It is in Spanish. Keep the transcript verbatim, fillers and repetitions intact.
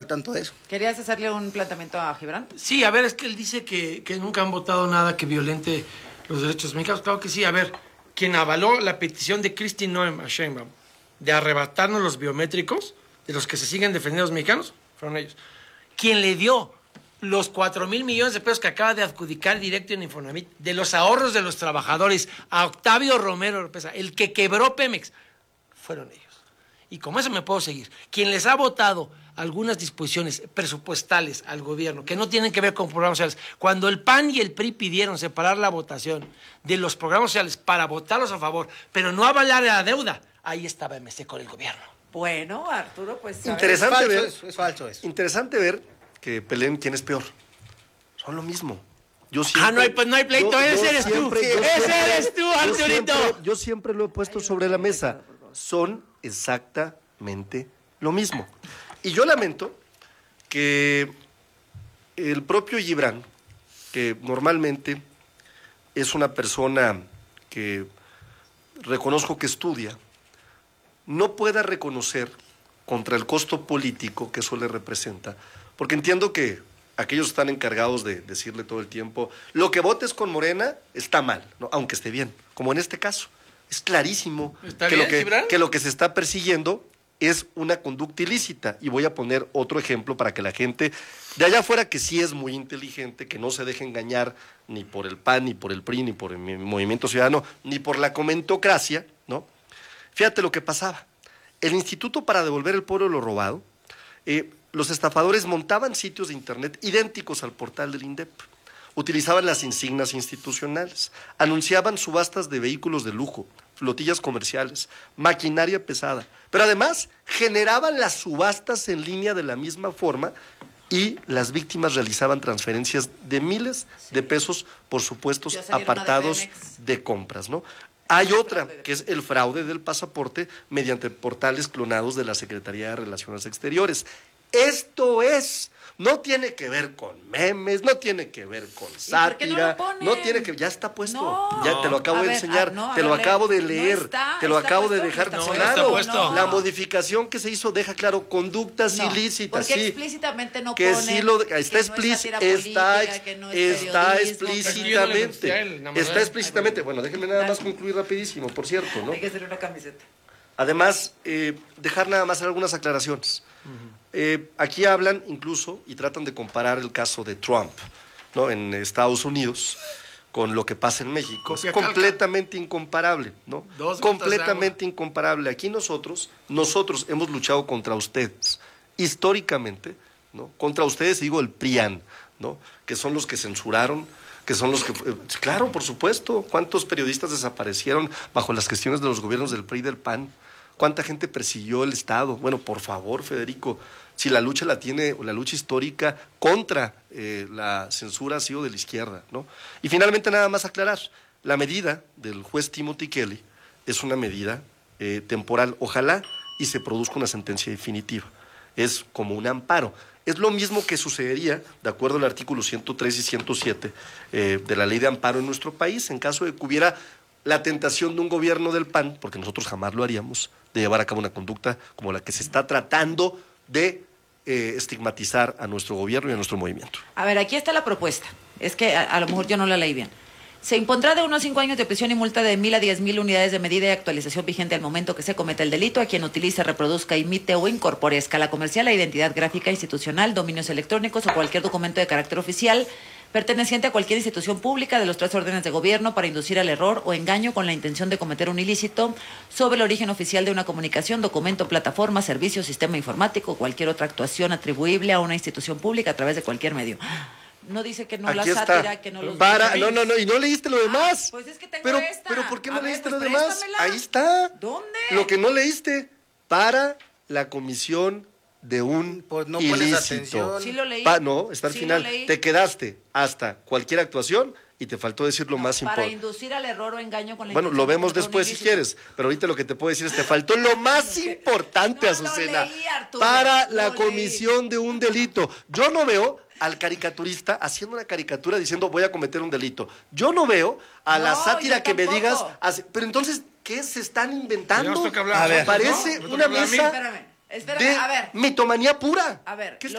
tanto de eso. ¿Querías hacerle un planteamiento a Gibran? Sí, a ver, es que él dice que, que nunca han votado nada que violente los derechos mexicanos. Claro que sí, a ver, quien avaló la petición de Kristi Noem a Sheinbaum de arrebatarnos los biométricos, de los que se siguen defendiendo los mexicanos, fueron ellos. Quien le dio los cuatro mil millones de pesos que acaba de adjudicar directo en Infonavit, de los ahorros de los trabajadores, a Octavio Romero Oropesa, el que quebró Pemex, fueron ellos. Y como eso me puedo seguir. Quien les ha votado algunas disposiciones presupuestales al gobierno que no tienen que ver con programas sociales, cuando el P A N y el P R I pidieron separar la votación de los programas sociales para votarlos a favor, pero no avalar la deuda, ahí estaba M C con el gobierno. Bueno, Arturo, pues... Interesante es ver, falso, es, es falso eso. Interesante ver que peleen quién es peor. Son lo mismo. Yo siempre, ah, no hay, pues no hay pleito, yo, ese yo eres siempre, tú. yo Ese siempre, eres tú, yo Arturito. siempre, yo siempre lo he puesto sobre la mesa. Son exactamente lo mismo. Y yo lamento que el propio Gibran, que normalmente es una persona que reconozco que estudia, no pueda reconocer contra el costo político que eso le representa, porque entiendo que aquellos están encargados de decirle todo el tiempo, lo que votes con Morena está mal, ¿no? Aunque esté bien, como en este caso. Es clarísimo ¿Está que, bien, lo que, Gibran? que lo que se está persiguiendo es una conducta ilícita. Y voy a poner otro ejemplo para que la gente de allá afuera, que sí es muy inteligente, que no se deje engañar ni por el P A N, ni por el P R I, ni por el Movimiento Ciudadano, ni por la comentocracia, ¿no? Fíjate lo que pasaba. El Instituto para Devolver el Pueblo lo Robado, eh, los estafadores montaban sitios de internet idénticos al portal del INDEP, utilizaban las insignias institucionales, anunciaban subastas de vehículos de lujo, flotillas comerciales, maquinaria pesada, pero además generaban las subastas en línea de la misma forma y las víctimas realizaban transferencias de miles sí. de pesos por supuestos apartados de, de compras, ¿no? Hay otra, que es el fraude del pasaporte mediante portales clonados de la Secretaría de Relaciones Exteriores. Esto es, no tiene que ver con memes, no tiene que ver con sátira, no, no tiene que, ya está puesto, no, ya te lo acabo de ver, enseñar, a, no, te lo ver, acabo de leer, no está, te lo acabo puesto, de dejar no, claro, no, la modificación que se hizo deja claro conductas no, ilícitas, porque sí, explícitamente no que pone, sí lo, está explícito, está, no está explícitamente, él, está explícitamente, bueno, déjenme nada más concluir rapidísimo, por cierto, ¿no? Hay que hacer una camiseta. Además, eh, dejar nada más algunas aclaraciones. Uh-huh. Eh, aquí hablan incluso y tratan de comparar el caso de Trump, ¿no? En Estados Unidos con lo que pasa en México. Es completamente incomparable, ¿no? Dos completamente incomparable. Aquí nosotros, nosotros hemos luchado contra ustedes, históricamente, ¿no? Contra ustedes, digo, el PRIAN, ¿no? Que son los que censuraron, que son los que... Claro, por supuesto, ¿cuántos periodistas desaparecieron bajo las gestiones de los gobiernos del P R I y del P A N? ¿Cuánta gente persiguió el Estado? Bueno, por favor, Federico, si la lucha la tiene, la lucha histórica contra eh, la censura ha sido de la izquierda, ¿no? Y finalmente nada más aclarar, la medida del juez Timothy Kelly es una medida eh, temporal, ojalá y se produzca una sentencia definitiva, es como un amparo. Es lo mismo que sucedería, de acuerdo al artículo ciento tres y ciento siete eh, de la ley de amparo en nuestro país, en caso de que hubiera la tentación de un gobierno del P A N, porque nosotros jamás lo haríamos, de llevar a cabo una conducta como la que se está tratando de eh, estigmatizar a nuestro gobierno y a nuestro movimiento. A ver, aquí está la propuesta. Es que a, a lo mejor yo no la leí bien. Se impondrá de uno a cinco años de prisión y multa de mil a diez mil unidades de medida y actualización vigente al momento que se cometa el delito a quien utilice, reproduzca, imite o incorpore a escala comercial la identidad gráfica institucional, dominios electrónicos o cualquier documento de carácter oficial perteneciente a cualquier institución pública de los tres órdenes de gobierno para inducir al error o engaño con la intención de cometer un ilícito sobre el origen oficial de una comunicación, documento, plataforma, servicio, sistema informático o cualquier otra actuación atribuible a una institución pública a través de cualquier medio. No dice que no Aquí la está. sátira, que no los... Para, no, no, no, y no leíste lo demás. Ah, pues es que tengo pero, esta. pero ¿por qué no A leíste ver, pues lo demás? préstamela. Ahí está. ¿Dónde? Lo que no leíste, para la comisión de un pues no ilícito. pones atención. Sí lo leí. Pa, no, está al Sí final. lo leí. Te quedaste hasta cualquier actuación y te faltó decir lo No, más para importante. inducir al error o engaño con la Bueno, intención lo de vemos cometer un después si ilícito. quieres, pero ahorita lo que te puedo decir es te faltó lo más importante, No Azucena, lo leí, Arturo, para no la lo comisión de un delito. Yo no veo al caricaturista haciendo una caricatura diciendo voy a cometer un delito. Yo no veo a la No, sátira yo que me tampoco. digas, hace- pero entonces, ¿qué se están inventando? Tenemos que hablar A ver. nosotros, Parece ¿no? Me una toca hablar a mí. mesa Espérame, espérame, de a ver. mitomanía pura. A ver, ¿Qué lo- está